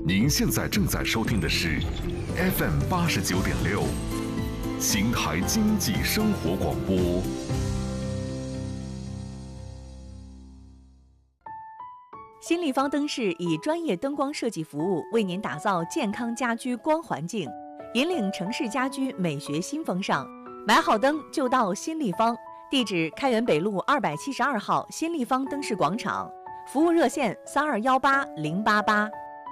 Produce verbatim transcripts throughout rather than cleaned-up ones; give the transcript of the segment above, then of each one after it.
您现在正在收听的是 F M 八十九点六，邢台经济生活广播。 新立方灯饰以专业灯光设计服务，为您打造健康家居光环境，引领城市家居美学新风尚。买好灯就到新立方，地址开元北路二百七十二号新立方灯饰广场，服务热线三二幺八零八八。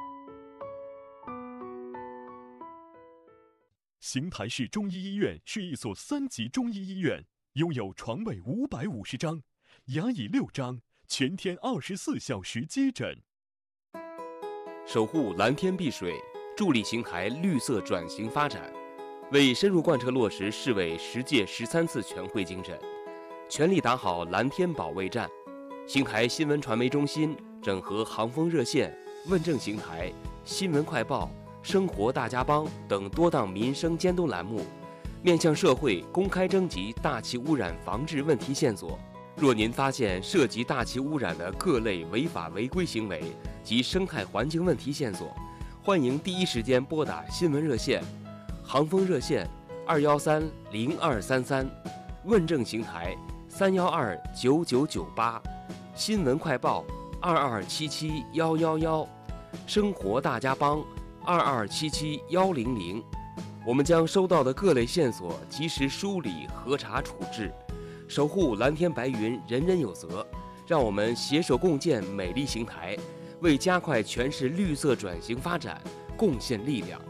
邢台市中医医院是一所三级中医医院，拥有床位五百五十张，牙椅六张，全天二十四小时接诊。 守护蓝天碧水，助力邢台绿色转型发展，为深入贯彻落实市委十届十三次全会精神，全力打好蓝天保卫战。邢台新闻传媒中心整合航风热线、问政邢台、新闻快报、生活大家帮等多档民生监督栏目，面向社会公开征集大气污染防治问题线索。若您发现涉及大气污染的各类违法违规行为及生态环境问题线索，欢迎第一时间拨打新闻热线、航风热线二幺三零二三三，问政邢台三幺二九九九八，新闻快报二二七七幺幺幺，生活大家帮二二七七幺零零。我们将收到的各类线索及时梳理、核查、处置，守护蓝天白云，人人有责。让我们携手共建美丽邢台，为加快全市绿色转型发展贡献力量。